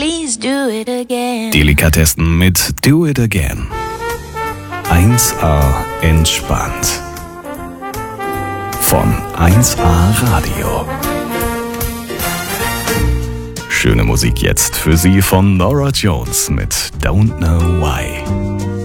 Please do it again. Delikatessen mit Do It Again. 1A entspannt. Von 1A Radio. Schöne Musik jetzt für Sie von Norah Jones mit Don't Know Why.